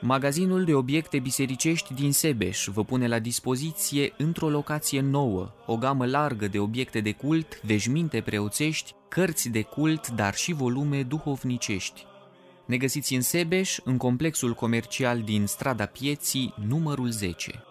Magazinul de obiecte bisericești din Sebeș vă pune la dispoziție, într-o locație nouă, o gamă largă de obiecte de cult, veșminte preoțești, cărți de cult, dar și volume duhovnicești. Ne găsiți în Sebeș, în complexul comercial din Strada Pieții, numărul 10.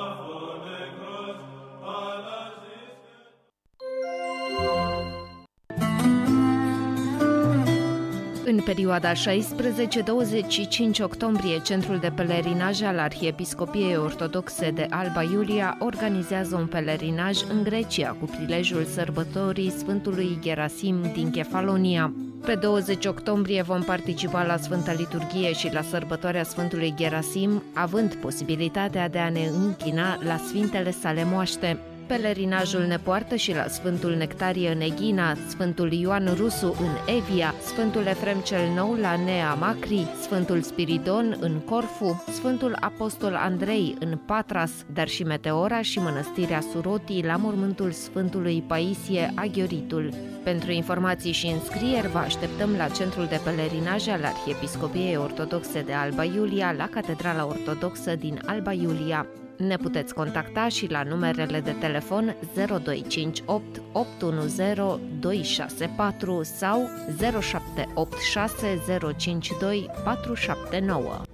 În perioada 16-25 octombrie, Centrul de Pelerinaj al Arhiepiscopiei Ortodoxe de Alba Iulia organizează un pelerinaj în Grecia cu prilejul sărbătorii Sfântului Gerasim din Kefalonia. Pe 20 octombrie vom participa la Sfânta Liturghie și la sărbătoarea Sfântului Gerasim, având posibilitatea de a ne închina la Sfintele sale moaște. Pelerinajul ne poartă și la Sfântul Nectarie în Eghina, Sfântul Ioan Rusu în Evia, Sfântul Efrem cel Nou la Nea Macri, Sfântul Spiridon în Corfu, Sfântul Apostol Andrei în Patras, dar și Meteora și Mănăstirea Surotii la mormântul Sfântului Paisie Aghioritul. Pentru informații și înscrieri vă așteptăm la Centrul de Pelerinaj al Arhiepiscopiei Ortodoxe de Alba Iulia, la Catedrala Ortodoxă din Alba Iulia. Ne puteți contacta și la numerele de telefon 0258 810 264 sau 0786 052 479.